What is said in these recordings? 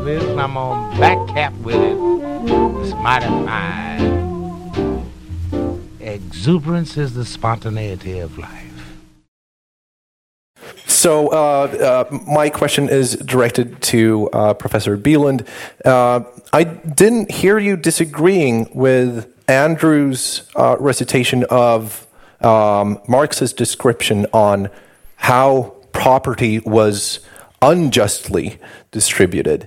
And I'm on back cap with it. It's mighty fine. Exuberance is the spontaneity of life. So my question is directed to Professor Bieland. I didn't hear you disagreeing with Andrew's recitation of Marx's description on how property was unjustly distributed.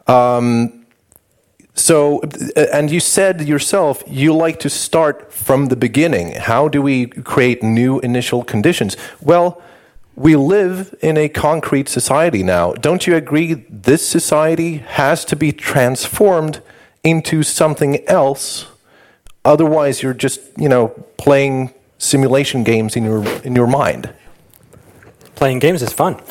So, and you said yourself, you like to start from the beginning. How do we create new initial conditions? Well, we live in a concrete society now. Don't you agree this society has to be transformed into something else? Otherwise, you're just, playing simulation games in your mind. Playing games is fun.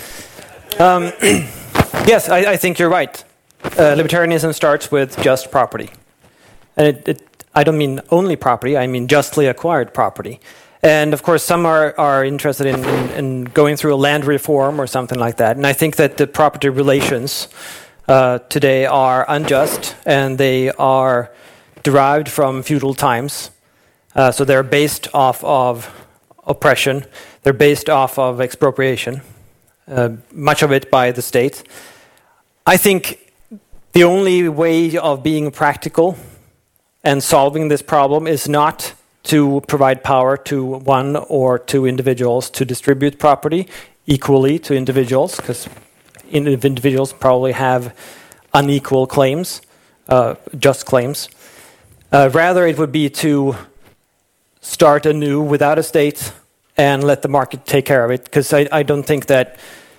Yes, I think you're right. Libertarianism starts with just property. And I don't mean only property, I mean justly acquired property. And of course, some are interested in going through a land reform or something like that. And I think that the property relations today are unjust, and they are derived from feudal times. So they're based off of oppression. They're based off of expropriation, much of it by the state. I think the only way of being practical and solving this problem is not to provide power to one or two individuals to distribute property equally to individuals, because individuals probably have unequal claims, just claims. Rather, it would be to start anew without a state and let the market take care of it, because I don't think that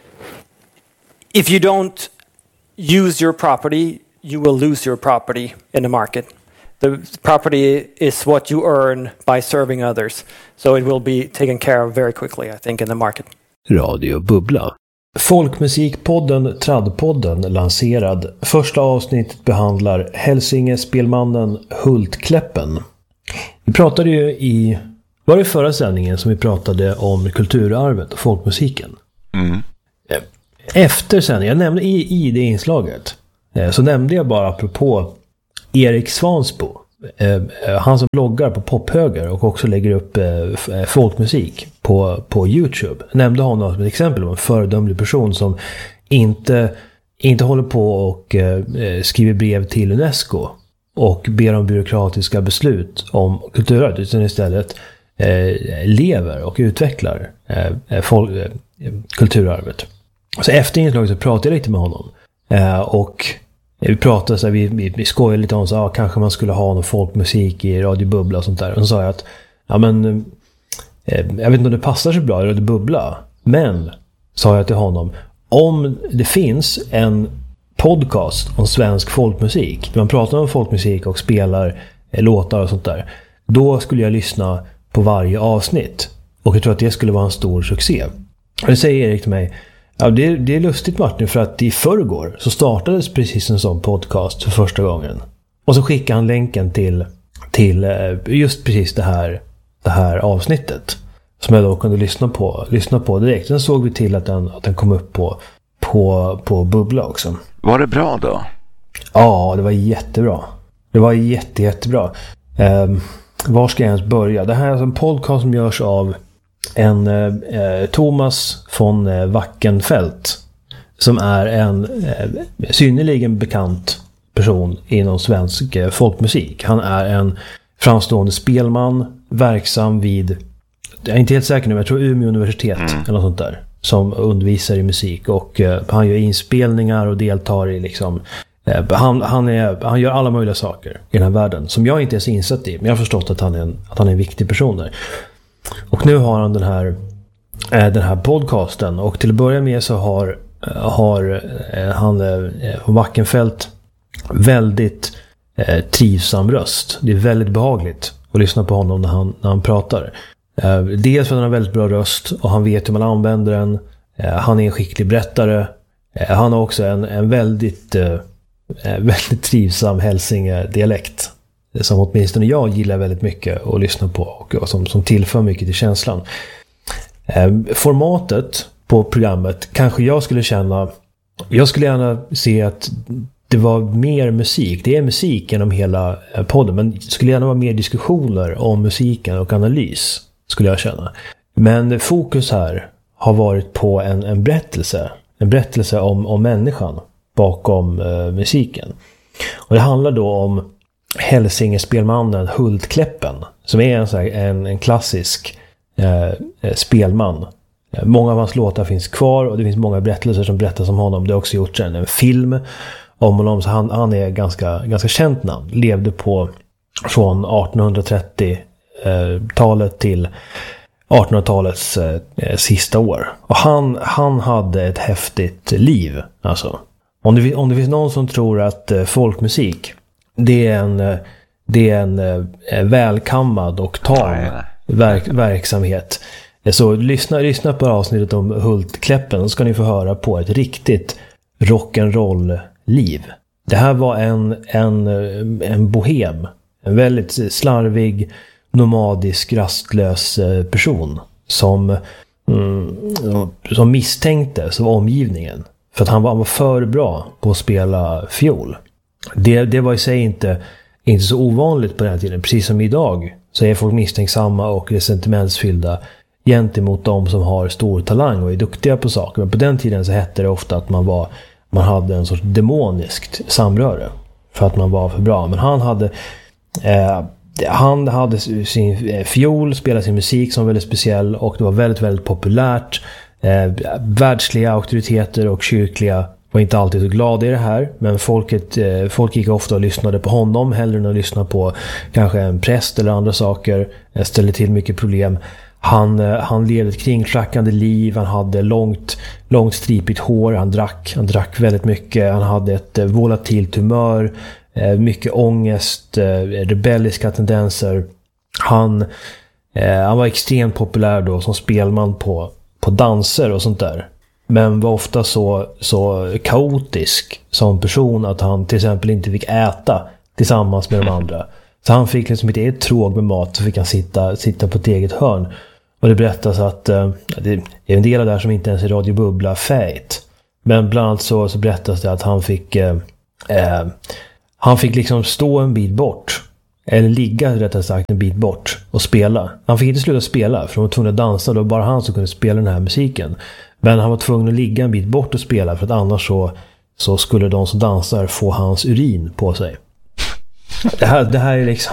if you don't use your property, you will lose your property in the market. The property is what you earn by serving others. So it will be taken care of very quickly, I think, in the market. Radio Bubbla. Folkmusikpodden Tradpodden lanserad. Första avsnittet behandlar Hälsingespelmannen Hultkläppen. Vi pratade ju var det förra sändningen som vi pratade om kulturarvet och folkmusiken. Mm. Efter sändningen, jag nämnde i det inslaget, så nämnde jag bara apropå Erik Svansbo, han som bloggar på Pophöger och också lägger upp folkmusik på YouTube. Jag nämnde honom som ett exempel på en föredömlig person som inte håller på och skriver brev till UNESCO och ber om byråkratiska beslut om kulturarvet, utan istället lever och utvecklar kulturarvet. Så efter inslaget så pratade jag lite med honom och vi pratade så här, vi skojade lite om så kanske man skulle ha någon folkmusik i Radio Bubbla och sånt där. Och så sa jag att jag vet inte om det passar så bra i Radio Bubbla, men sa jag till honom, om det finns en podcast om svensk folkmusik där man pratar om folkmusik och spelar låtar och sånt där, då skulle jag lyssna på varje avsnitt och jag tror att det skulle vara en stor succé. Och det säger Erik till mig, ja, det är lustigt Martin, för att i förrgår så startades precis en sån podcast för första gången. Och så skickade han länken till just precis det här avsnittet som jag då kunde lyssna på direkt. Sen såg vi till att den kom upp på Bubbla också. Var det bra då? Ja, det var jättebra. Det var jättebra. Var ska jag ens börja? Det här är alltså en podcast som görs av en Thomas von Wackenfeldt, som är en synnerligen bekant person inom svensk folkmusik. Han är en framstående spelman, verksam vid, jag är inte helt säker nu, men jag tror Umeå universitet eller något sånt där, som undervisar i musik, och han gör inspelningar och deltar i liksom han gör alla möjliga saker i den här världen som jag inte är så insatt i, men jag har förstått att han är en viktig person där. Och nu har han den här podcasten, och till att börja med så har han von Wackenfeldt väldigt trivsam röst. Det är väldigt behagligt att lyssna på honom när han pratar. Dels för att han har väldigt bra röst och han vet hur man använder den. Han är en skicklig berättare. Han har också en väldigt trivsam hälsingedialekt som åtminstone jag gillar väldigt mycket att lyssna på, och som tillför mycket till känslan. Formatet på programmet kanske jag skulle gärna se att det var mer musik. Det är musik genom hela podden, men det skulle gärna vara mer diskussioner om musiken och analys, skulle jag känna. Men fokus här har varit på en berättelse. En berättelse om människan bakom musiken. Och det handlar då om Hälsingespelmannen Hultkläppen, som är en klassisk spelman. Många av hans låtar finns kvar och det finns många berättelser som berättas om honom. Det har också gjorts en film om honom, så han är ganska känt namn. Levde från 1830-talet till 1800-talets sista år. Och han hade ett häftigt liv. Alltså. Om det finns någon som tror att folkmusik det är en välkammad och tam verksamhet. Så lyssna på avsnittet om Hultkläppen, så ska ni få höra på ett riktigt rock'n'roll-liv. Det här var en bohem. En väldigt slarvig, nomadisk, rastlös person som misstänktes av omgivningen. För att han var för bra på att spela fiol. Det var i sig inte så ovanligt på den här tiden. Precis som idag så är folk misstänksamma och resentimentsfyllda gentemot de som har stor talang och är duktiga på saker. Men på den tiden så hette det ofta att man hade en sorts demoniskt samröre för att man var för bra. Men han hade sin fiol, spelade sin musik som var väldigt speciell, och det var väldigt, väldigt populärt. Världsliga auktoriteter och kyrkliga var inte alltid så glada i det här, men folk gick ofta och lyssnade på honom hellre än att lyssna på kanske en präst eller andra saker. Ställde till mycket problem. Han levde ett kringflackande liv. Han hade långt stripigt hår. Han drack väldigt mycket. Han hade ett volatilt humör, mycket ångest, rebelliska tendenser. Han var extremt populär då som spelman på danser och sånt där. Men var ofta så kaotisk som person att han till exempel inte fick äta tillsammans med de andra. Så han fick liksom inte ett tråg med mat, så fick han sitta på ett eget hörn. Och det berättas att det är en del av det här som inte ens är Radio Bubbla fejt. Men bland annat så berättas det att han fick liksom stå en bit bort. Eller ligga rättare sagt en bit bort och spela. Han fick inte sluta spela för han var tvungen att dansa. Det var bara han som kunde spela den här musiken. Men han var tvungen att ligga en bit bort och spela, för att annars så skulle de som dansar få hans urin på sig. Det här är liksom...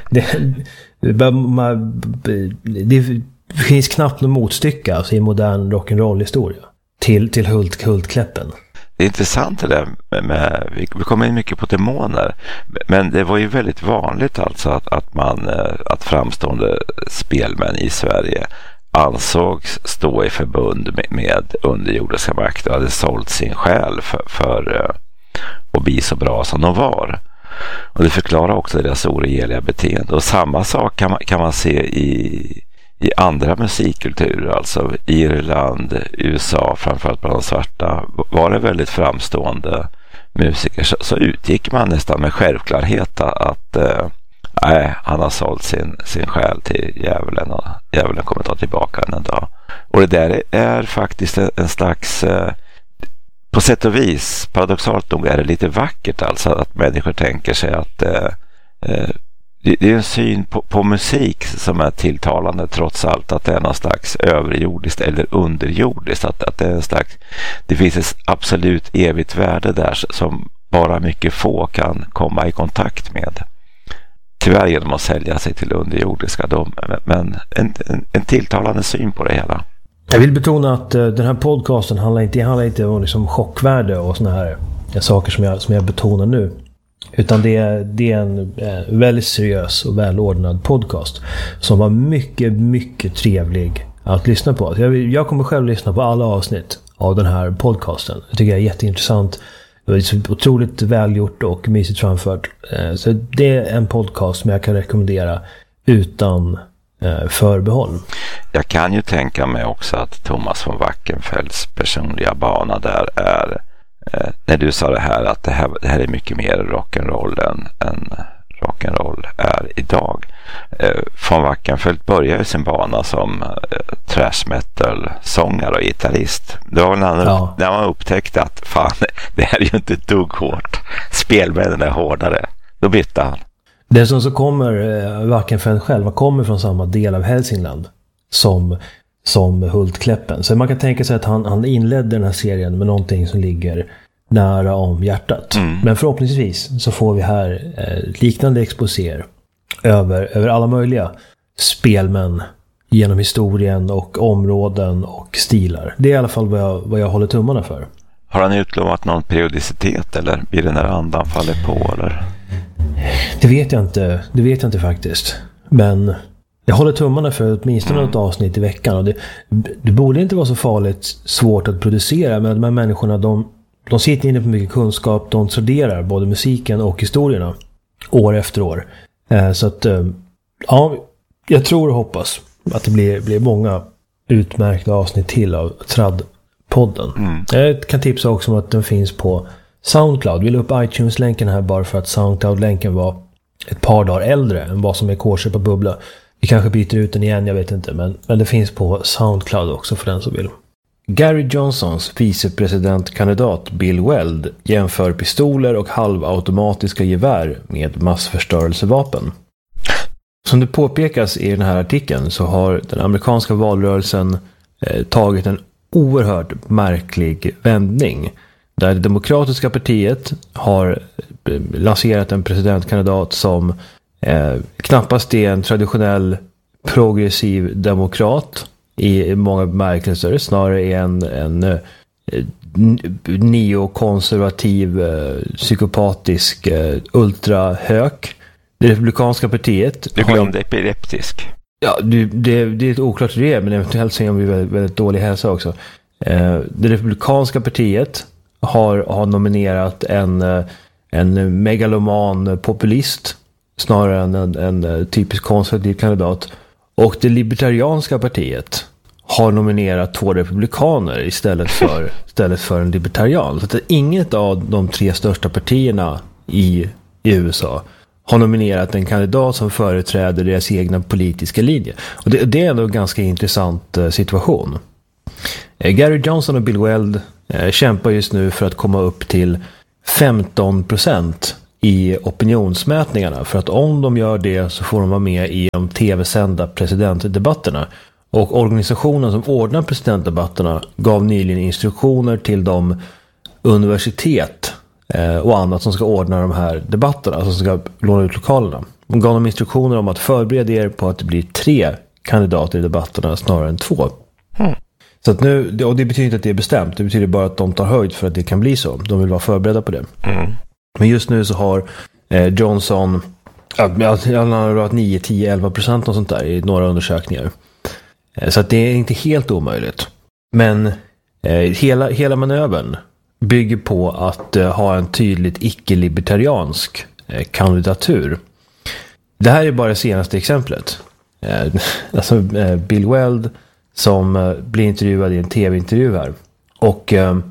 Det finns knappt något motstycke alltså, i modern rock'n'roll-historia till Hultkläppen. Det är intressant det där med vi kommer in mycket på demoner, men det var ju väldigt vanligt alltså att framstående spelmän i Sverige ansågs stå i förbund med underjordiska makter och hade sålt sin själ för att bli så bra som de var. Och det förklarar också deras oregeliga beteende. Och samma sak kan man se i andra musikkulturer, alltså Irland, USA, framförallt bland de svarta, var det väldigt framstående musiker, så utgick man nästan med självklarhet att han har sålt sin själ till djävulen och djävulen kommer ta tillbaka en dag. Och det där är faktiskt en slags på sätt och vis, paradoxalt nog, är det lite vackert alltså att människor tänker sig att det är en syn på musik som är tilltalande, trots allt att det är någon slags överjordiskt eller underjordiskt, att det är en slags, det finns ett absolut evigt värde där som bara mycket få kan komma i kontakt med. Tyvärr genom att sälja sig till underjordiska men en tilltalande syn på det hela. Jag vill betona att den här podcasten handlar inte om liksom chockvärde och såna här saker som jag betonar nu. Utan det är en väldigt seriös och välordnad podcast som var mycket, mycket trevlig att lyssna på. Jag kommer själv lyssna på alla avsnitt av den här podcasten. Jag tycker det är jätteintressant. Det är så otroligt välgjort och mysigt framfört. Så det är en podcast som jag kan rekommendera utan förbehåll. Jag kan ju tänka mig också att Thomas von Wackenfeldts personliga bana där är när du sa det här att det här är mycket mer rock'n'roll än rock'n'roll är idag. Von Wackenfeldt började sin bana som thrash metal-sångare och gitarrist. Det var när man upptäckte att fan, det här är ju inte ett dugg hårt. Spelmännen är hårdare. Då bytte han. Det som så kommer, Wackenfeldt själv kommer från samma del av Hälsingland som Hultkläppen. Så man kan tänka sig att han inledde den här serien med någonting som ligger nära om hjärtat. Men förhoppningsvis så får vi här liknande exposéer över alla möjliga spelmän genom historien och områden och stilar. Det är i alla fall vad jag håller tummarna för. Har han utlovat någon periodicitet eller blir det när andan faller på eller? Det vet jag inte faktiskt. Men jag håller tummarna för åtminstone ett avsnitt i veckan. Och det borde inte vara så farligt svårt att producera, men de här människorna de sitter inne på mycket kunskap. De studerar både musiken och historierna år efter år. Så att ja, jag tror och hoppas att det blir många utmärkta avsnitt till av Tradd-podden. Jag kan tipsa också om att den finns på Soundcloud. Vi la upp iTunes-länken här bara för att Soundcloud-länken var ett par dagar äldre än vad som är Kårse på Bubbla. Vi kanske byter ut den igen, jag vet inte. Men det finns på Soundcloud också för den som vill. Gary Johnsons vicepresidentkandidat Bill Weld jämför pistoler och halvautomatiska gevär med massförstörelsevapen. Som det påpekas i den här artikeln så har den amerikanska valrörelsen tagit en oerhört märklig vändning. Där det demokratiska partiet har lanserat en presidentkandidat som knappast är en traditionell progressiv demokrat i många bemärkelser. Snarare är en neokonservativ, psykopatisk ultrahök. Det republikanska partiet... Du glömde epileptisk. Ja, det är lite oklart hur det är, men eventuellt så är vi väldigt dålig hälsa också. Det republikanska partiet har nominerat en megaloman populist snarare än en typisk konservativ kandidat. Och det libertarianska partiet har nominerat 2 republikaner istället för en libertarian. Så att inget av de 3 största partierna i USA har nominerat en kandidat som företräder deras egna politiska linje. Och det är ändå en ganska intressant situation. Gary Johnson och Bill Weld kämpar just nu för att komma upp till 15% i opinionsmätningarna. För att om de gör det så får de vara med i de tv-sända presidentdebatterna. Och organisationen som ordnar presidentdebatterna gav nyligen instruktioner till de universitet och annat som ska ordna de här debatterna, som ska låna ut lokalerna. De gav dem instruktioner om att förbereda er på att det blir 3 kandidater i debatterna snarare än 2. Så att nu, och det betyder inte att det är bestämt, det betyder bara att de tar höjd för att det kan bli så. De vill vara förberedda på det. Men just nu så har Johnson han har rört 9, 10, 11% och sånt där i några undersökningar. Så att det är inte helt omöjligt. Men hela manövern bygger på att ha en tydligt icke-libertariansk kandidatur. Det här är bara det senaste exemplet. Alltså Bill Weld som blir intervjuad i en tv-intervju här. Och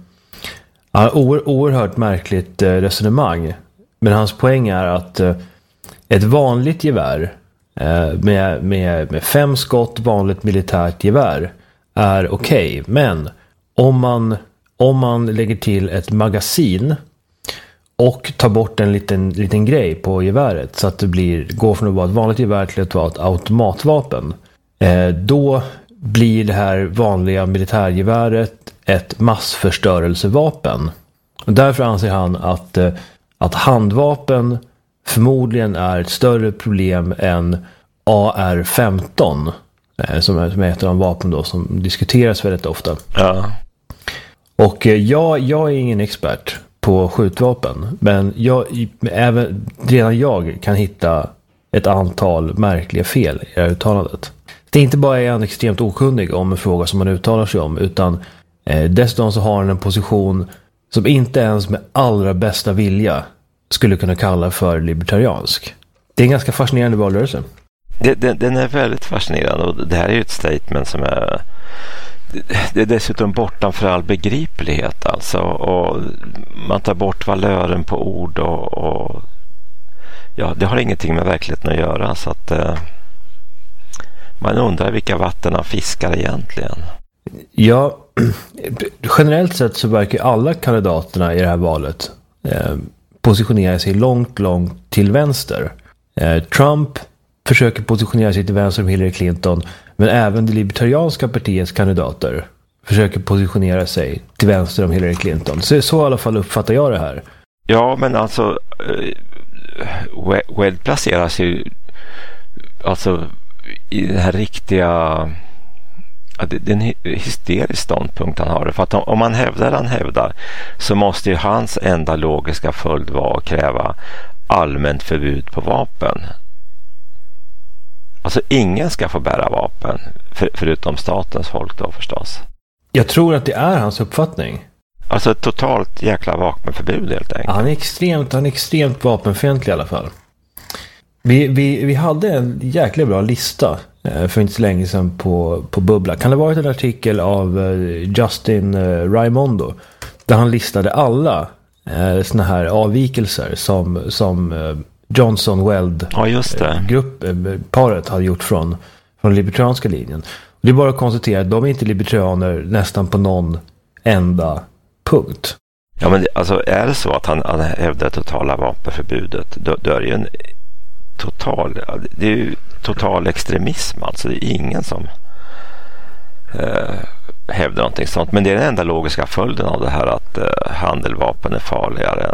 oerhört märkligt resonemang. Men hans poäng är att ett vanligt gevär med 5 skott vanligt militärt gevär är okej. Men om man lägger till ett magasin och tar bort en liten grej på geväret så att det går från att vara ett vanligt gevär till att vara ett automatvapen, då blir det här vanliga militärgeväret ett massförstörelsevapen. Och därför anser han att handvapen förmodligen är ett större problem än AR-15 som är ett av de vapen då som diskuteras väldigt ofta. Ja. Och jag är ingen expert på skjutvapen, men redan jag kan hitta ett antal märkliga fel i det här uttalandet. Det är inte bara är han extremt okunnig om en fråga som man uttalar sig om, utan dessutom så har han en position som inte ens med allra bästa vilja skulle kunna kalla för libertariansk. Det är en ganska fascinerande valrörelse. Den är väldigt fascinerande, och det här är ju ett statement som är... Det är dessutom bortanför all begriplighet alltså, och man tar bort valören på ord och ja, det har ingenting med verkligheten att göra, så att Man undrar vilka vatten han fiskar egentligen. Ja, generellt sett så verkar alla kandidaterna i det här valet positionera sig långt till vänster. Trump försöker positionera sig till vänster om Hillary Clinton, men även det libertarianska partiets kandidater försöker positionera sig till vänster om Hillary Clinton. Så i alla fall uppfattar jag det här. Ja, men alltså Weld placerar sig alltså i den här riktiga... Ja, det är en hysterisk ståndpunkt han har. För att om han hävdar så måste ju hans enda logiska följd vara att kräva allmänt förbud på vapen. Alltså ingen ska få bära vapen förutom statens folk då förstås. Jag tror att det är hans uppfattning. Alltså ett totalt jäkla vapenförbud helt enkelt. Han är extremt vapenfientlig i alla fall. Vi hade en jäkla bra lista för inte så länge sedan på Bubbla. Kan det vara en artikel av Justin Raimondo där han listade alla såna här avvikelser som Johnson-Weld paret hade gjort från libertarianska linjen. Det är bara att konstatera att de är inte libertarianer nästan på någon enda punkt. Ja, men alltså är det så att han hävdar totala vapenförbudet, då är det ju en total extremism. Alltså det är ingen som hävdar någonting sånt. Men det är den enda logiska följden av det här att handeldvapen är farligare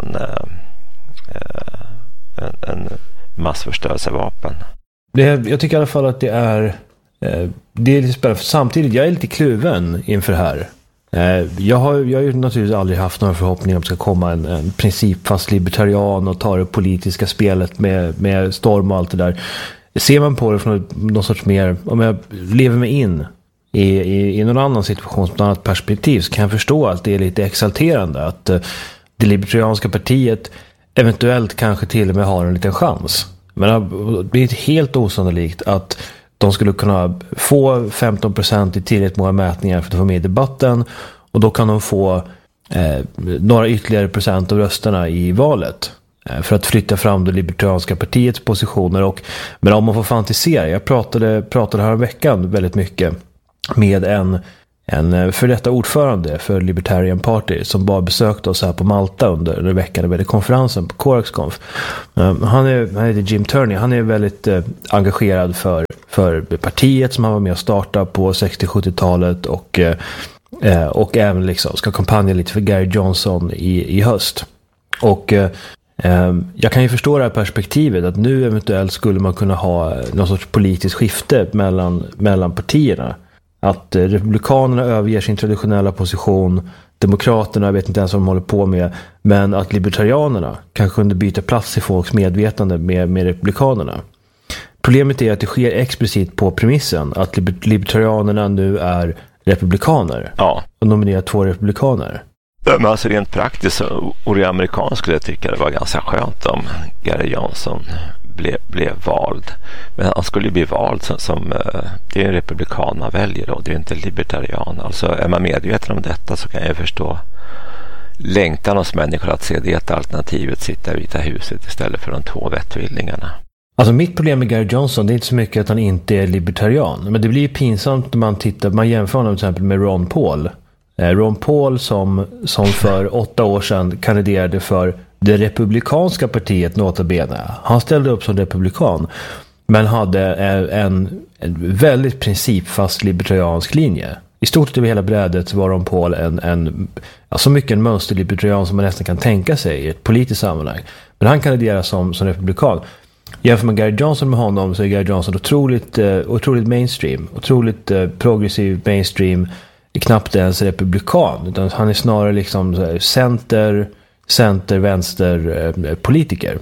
än massförstörelsevapen. Jag tycker i alla fall att det är lite spännande. Samtidigt, jag är lite kluven inför det här. Jag har ju naturligtvis aldrig haft några förhoppningar om att det ska komma en principfast libertarian och ta det politiska spelet med storm och allt det där. Ser man på det från någon sorts mer, om jag lever mig in i någon annan situation som ett annat perspektiv, så kan jag förstå att det är lite exalterande att det libertarianska partiet eventuellt kanske till och med har en liten chans. Men det är helt osannolikt att de skulle kunna få 15% i tillräckligt många mätningar för att få med i debatten, och då kan de få några ytterligare procent av rösterna i valet för att flytta fram det libertarianska partiets positioner. Men om man får fantisera, jag pratade här en veckan väldigt mycket med en för detta ordförande för Libertarian Party som bara besökte oss här på Malta under veckan med konferensen på CoraxConf. Han heter Jim Turney. Han är väldigt engagerad för partiet som han var med att starta på 60-70-talet och även liksom ska kampanja lite för Gary Johnson i höst. Och jag kan ju förstå det här perspektivet att nu eventuellt skulle man kunna ha någon sorts politiskt skifte mellan partierna. Att republikanerna överger sin traditionella position, demokraterna vet inte ens vad de håller på med, men att libertarianerna kanske kunde byta plats i folks medvetande med republikanerna. Problemet är att det sker explicit på premissen att libertarianerna nu är republikaner. Ja. Och nominerar 2 republikaner. Men alltså rent praktiskt och det amerikanskt skulle jag tycka det var ganska skönt om Gary Johnson blev vald. Men han skulle ju bli vald som det är en republikan man väljer då, det är inte en libertarian. Alltså är man medveten om detta så kan jag förstå längtan hos människor att se det alternativet sitta i Vita huset istället för de 2 vettvillingarna. Alltså mitt problem med Gary Johnson, det är inte så mycket att han inte är libertarian, men det blir ju pinsamt när man jämför honom till exempel med Ron Paul. Ron Paul som för 8 år sedan kandiderade för det republikanska partiet notabene. Han ställde upp som republikan men hade en väldigt principfast libertariansk linje. I stort sett över hela brädet var Ron Paul så mycket en mönsterlibertarian som man nästan kan tänka sig i ett politiskt sammanhang. Men han kandiderar som republikan. Jämför man Gary Johnson med honom så är Gary Johnson otroligt mainstream, otroligt progressiv mainstream, knappt ens republikan, utan han är snarare liksom center-vänster politiker.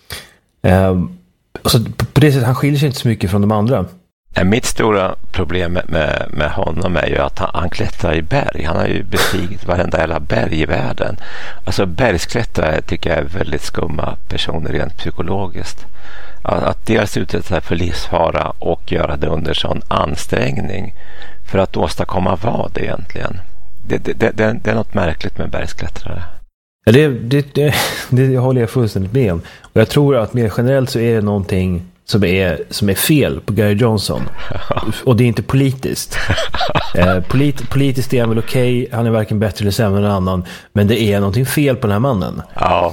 Så på det sättet han skiljer sig inte så mycket från de andra. Mitt stora problem med honom är ju att han klättrar i berg. Han har ju bestigit varenda jävla berg i världen. Alltså bergsklättrare tycker jag är väldigt skumma personer rent psykologiskt. Att dels utsätta sig för livsfara och göra det under sån ansträngning för att åstadkomma vad egentligen. Det är något märkligt med bergsklättrare. Det håller jag fullständigt med om. Och jag tror att mer generellt så är det någonting som är fel på Gary Johnson. Och det är inte politiskt. Politiskt är han väl okej. Han är varken bättre eller sämre än någon annan. Men det är någonting fel på den här mannen. Ja.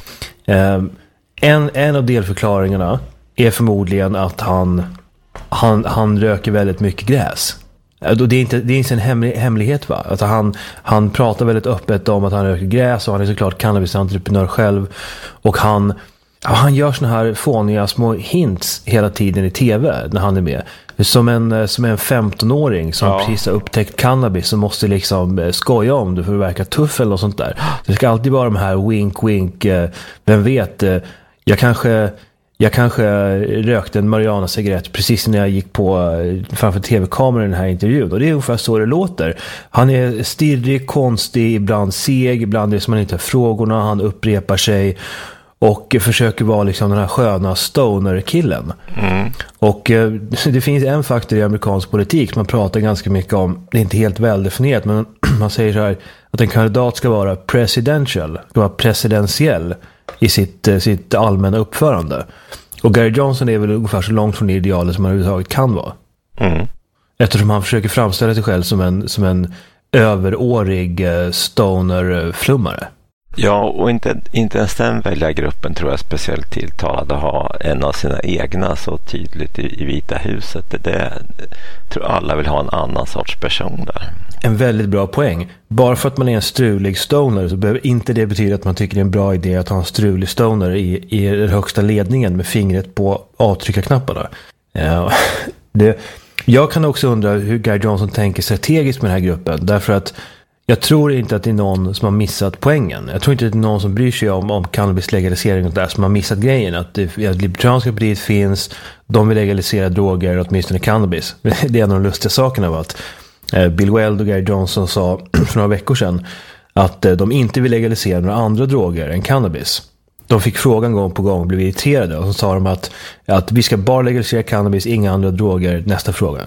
En av delförklaringarna är förmodligen att han röker väldigt mycket gräs. Det är inte en hemlighet, va? Att han pratar väldigt öppet om att han röker gräs, och han är såklart cannabisentreprenör själv. Och han gör såna här fåniga små hints hela tiden i tv när han är med. Som en 15-åring som precis har upptäckt cannabis och måste liksom skoja om det för att verka tuff eller något sånt där. Det ska alltid vara de här wink, vem vet, jag kanske rökte en marijuana-cigarett precis när jag gick på framför tv-kameran i den här intervjun. Och det är ungefär så det låter. Han är stirrig, konstig, ibland seg, ibland är det som man inte har frågorna. Han upprepar sig och försöker vara liksom den här sköna stoner-killen. Och det finns en faktor i amerikansk politik som man pratar ganska mycket om. Det är inte helt väldefinierat, men man säger så här att en kandidat ska vara presidentiell i sitt allmänna uppförande. Och Gary Johnson är väl ungefär så långt från det idealet som man överhuvudtaget kan vara. Eftersom han försöker framställa sig själv som en överårig stoner-flummare. Ja, och inte ens den väljargruppen tror jag speciellt tilltalade att ha en av sina egna så tydligt i Vita huset. Det tror alla vill ha en annan sorts person där. En väldigt bra poäng. Bara för att man är en strulig stoner så behöver inte det betyda att man tycker det är en bra idé att ha en strulig stoner i den högsta ledningen med fingret på avtryckarknapparna. Jag kan också undra hur Gary Johnson tänker strategiskt med den här gruppen. Därför att jag tror inte att det är någon som har missat poängen. Jag tror inte att det är någon som bryr sig om cannabislegalisering och där som har missat grejen. Att Libertarianska partiet finns, de vill legalisera droger, åtminstone cannabis. Det är en av de lustiga sakerna av att Bill Weld och Gary Johnson sa för några veckor sedan att de inte vill legalisera några andra droger än cannabis. De fick frågan gång på gång och blev irriterade. Och så sa de att vi ska bara legalisera cannabis, inga andra droger. Nästa fråga.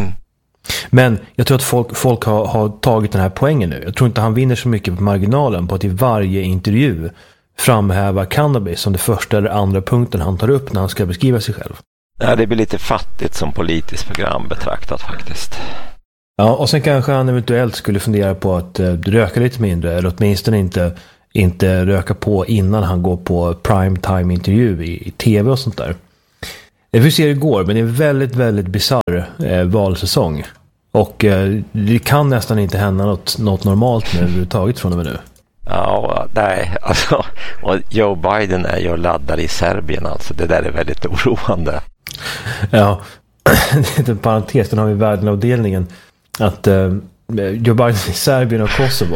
Men jag tror att folk har tagit den här poängen nu. Jag tror inte han vinner så mycket på marginalen på att i varje intervju framhäva cannabis som det första eller andra punkten han tar upp när han ska beskriva sig själv. Ja, det blir lite fattigt som politiskt program betraktat faktiskt. Ja, och sen kanske han eventuellt skulle fundera på att röka lite mindre, eller åtminstone inte röka på innan han går på primetime-intervju i tv och sånt där. Det vi ser igår, men det är en väldigt, väldigt bizarr valsäsong. Och det kan nästan inte hända något normalt nu överhuvudtaget från och med nu. Ja, nej. Alltså, och Joe Biden är ju laddad i Serbien, alltså. Det där är väldigt oroande. Ja, det är en parentes, den har vi i världenavdelningen. Att Joe Biden i Serbien och Kosovo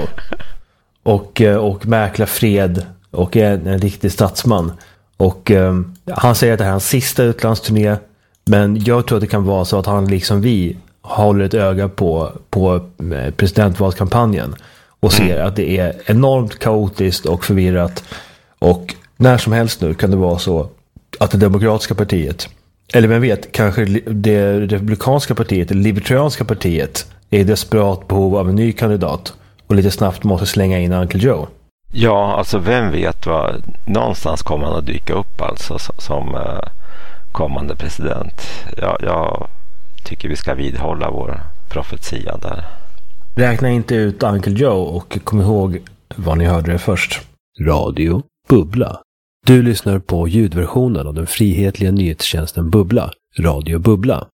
och mäklar fred och är en riktig statsman. Och han säger att det här är hans sista utlandsturné, men jag tror att det kan vara så att han liksom vi håller ett öga på presidentvalskampanjen och ser att det är enormt kaotiskt och förvirrat, och när som helst nu kan det vara så att det demokratiska partiet, eller vem vet, kanske det republikanska partiet eller libertarianska partiet är i desperat behov av en ny kandidat och lite snabbt måste slänga in Uncle Joe. Ja, alltså vem vet vad, någonstans kommer han att dyka upp alltså som kommande president. Jag tycker vi ska vidhålla vår profetia där. Räkna inte ut Uncle Joe och kom ihåg vad ni hörde det först. Radio Bubbla. Du lyssnar på ljudversionen av den frihetliga nyhetstjänsten Bubbla, Radio Bubbla.